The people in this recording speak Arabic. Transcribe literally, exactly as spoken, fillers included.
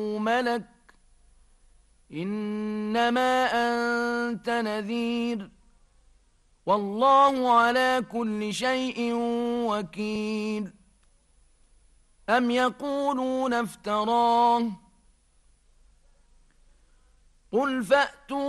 ملك إنما أنت نذير والله على كل شيء وكيل. أم يقولون افتراه قل فأتوا